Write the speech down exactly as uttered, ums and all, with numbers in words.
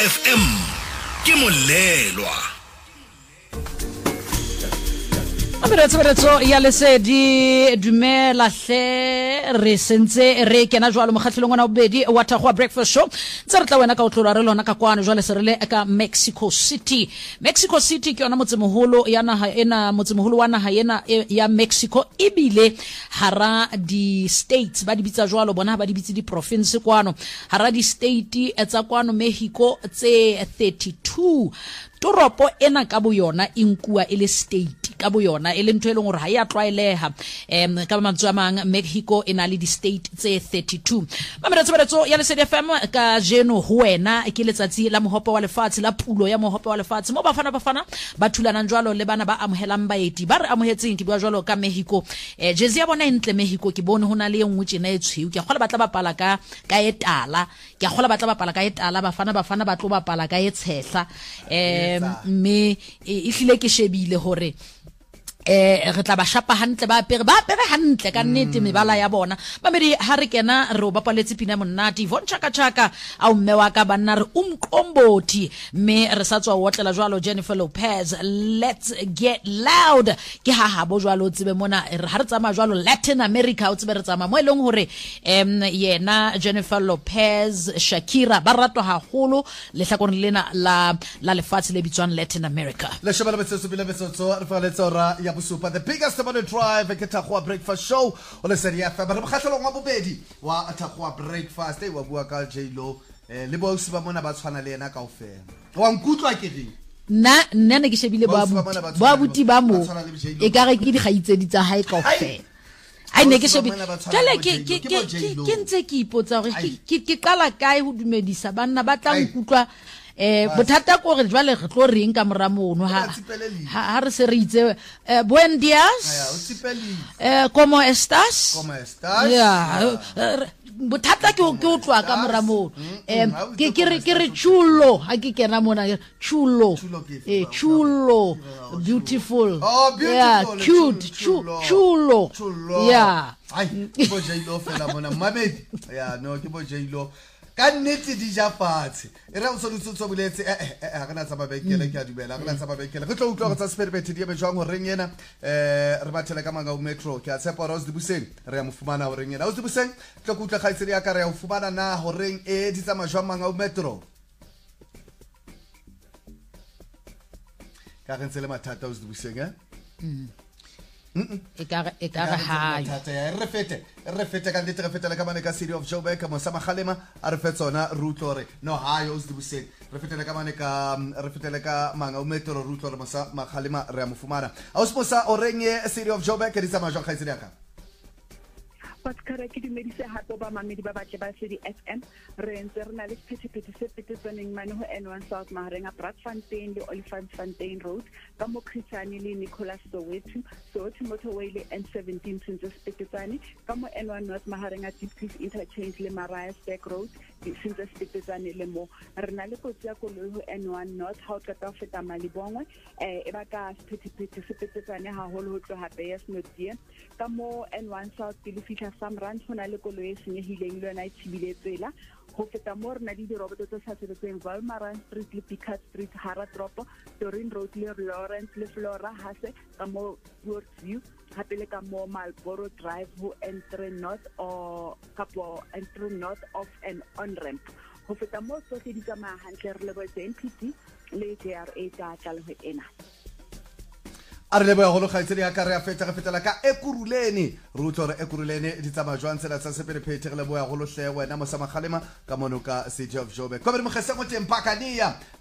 F M ke molelwa. Aberetso beretso ya lesedi dumela hle re sentse re kena jwalo mokgatlelong ona obedi wa Thakgoa Breakfast Show tse re tla wena ka utlwa re lona ka kwana jwale se re le ka Mexico City. Mexico City ke yona motsemoholo ya naha ena motsemoholo wa naha ena ya Mexico ebile hara di states ba di bitsa jwalo bona ba di bitse di province kwano hara di state tsa kwano Mexico tse thirty-two. Toropo ena ka boyona inkua ele state ka boyona ele ntho eleng hore ha ya tlwaeleha em ka mantswe a mang Mexico ena le di state tse thirty-two. Mameretso beretso ya Lesedi F M ka jeno ho wena ke letsatsi la mohopo wa lefatshe la pulo ya mohopo wa lefatshe mo bafana bafana ba thulana jwalo le bana ba amohelang baeti ba re amohetseng ke bua jwalo ka Mexico eh jezi ya bona entle Mexico ke bone hona le engwe tsena e tshweu ke gola batla bapala ka ka etala ke gola batla bapala ka etala bafana bafana ba tlo bapala ka etshehla eh me e hlile ke shebile hore eh re tla ba shapa hantle ba apere ba apere hantle ka nnete mebala ya bona ba medi ha re kena re o bapaletse pina monate von chaka chaka a o mme wa ka banna re umqomboti me re sa tswa wotlela jwalo Jennifer Lopez let's get loud ke ha ha bo jwalo tsebe mona ha re tsama jwalo Latin America o tsebe re tsama mo eleng hore em yena Jennifer Lopez Shakira ba ratwa haholo le hlakone lena la la lefatshe le bitswang Latin America le shebala betso pele betso re fa letso ra Super, the biggest about the drive ke Thakgoa Breakfast Show o le Lesedi F M re mokgatlelong wa bobedi wa Thakgoa Breakfast e wa bua ka J-Lo eh le bosi ba mona ba tshwana le yena kaofela wa nkutlwa ke reng na nna ne ke shebile ba ba buti ba mo e ka re ke di gaitsedi tsa hae kaofela ai ne ke shebile tla ke ke ke ntse ke ipotsa hore ke ke qala kae ho dumedisa banna ba tla nkutlwa eh bothata ko re jwale re tlo reng ka mora mono ha ha re se re itse buen días eh como estás como estás ya bothata ke ke o tlwa ka mora mono eh ke ke re ke re chulo ha ke kena mona chulo eh chulo beautiful oh beautiful yeah cute chulo yeah ai ke bo J-Lo fela mona mamedi ya no ke bo J-Lo ka nnete di ja fatshe e re o so lutso boletse eh eh ha kana tsaba bekele ke a dumela ha kana tsaba bekele re tlo utlwa go tsa Spelbet di be jwang ho reng yena eh re bathele ka manga o metro ke a tshepa Rose Dibuseng re ya mofumana ho reng yena Rose Dibuseng tlo go utla khaitsedi ya ka re ya ho fumana na ho reng e di tsa majwa manga o metro ka re ntsele mathata Rose Dibuseng eh e ka e ka ha re fete re fete ka nnete re fetela ka mane ka City of Joburg mo sa Magalema a re fetsona rutlore no hayo se dibuseng re fetela ka mane ka re fetela ka manga o metro rutlore mo sa Magalema re a mofumana a o sposa o renye City of Joburg ke di tsa majwa khaitsedi ya ka Paskara ke dumedise hape ba mamedi ba batle ba Lesedi F M re ntse re na le sephethephethe se petetswaneng mane ho N one South mahareng a Bradfontein le Olifantsfontein Road ka mo Khitshane le Nicholas Soweto Soweto motorway le N seventeen sentse sepetetsane ka mo N one North mahareng a Diepkloof Interchange le Mariasburg Road sentse sepetetsane le mo re na le kotsi ya koloi ho N one North ha o qeta ho feta Malibongwe eh e ba ka sephethephethe sepetetsane haholo ho tloha Beyers North ka mo N one South ke le fihla Samran hona le koloi e senyehileng le yona e tshibile tsela ho feta mo rena di diroboto tse sa sebetseng Valmaran Street le Picard Street Hara Tropo Dorin Road le Lawrence le Flora Hase ka mo Woodview hape le ka mo Marlborough Drive ho N three North or kapo N three North of an on ramp ho feta mo tsohle di tsamaya hantle re lebo N P T le J R A ka tlaleho ena a re leboya go lo khaitsedi ya ka re a feta re fetela ka Ekuruleni rutlo re Ekuruleni di tsama jwang tsela tsa sepelephete re leboya go lo hle wena mo sa Magalema ka mono ka City of Joburg kwa re mo gese mo teng pakania